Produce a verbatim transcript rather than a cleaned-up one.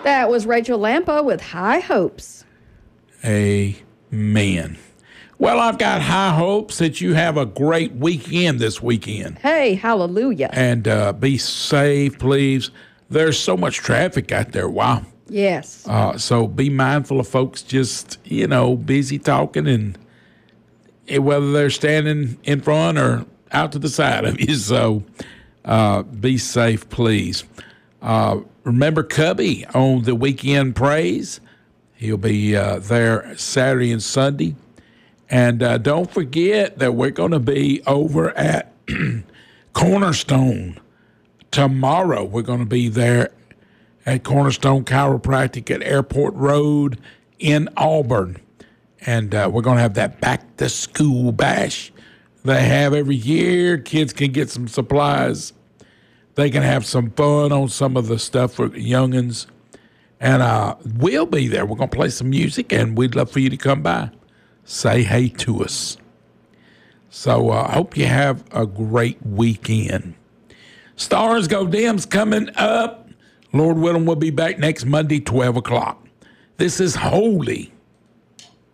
That was Rachel Lampa with High Hopes. Amen. Well, I've got high hopes that you have a great weekend this weekend. Hey, hallelujah. And uh, be safe, please. There's so much traffic out there. Wow. Yes. Uh, so be mindful of folks just, you know, busy talking and whether they're standing in front or out to the side of you. So uh, be safe, please. Uh, remember Cubby on the Weekend Praise. He'll be uh, there Saturday and Sunday. And uh, don't forget that we're going to be over at Cornerstone tomorrow. We're going to be there at Cornerstone Chiropractic at Airport Road in Auburn. And uh, we're going to have that back-to-school bash they have every year. Kids can get some supplies. They can have some fun on some of the stuff for youngins. And uh, we'll be there. We're going to play some music, and we'd love for you to come by. Say hey to us. So I uh, hope you have a great weekend. Stars Go Dim's coming up. Lord willing, we'll be back next Monday, twelve o'clock. This is Holy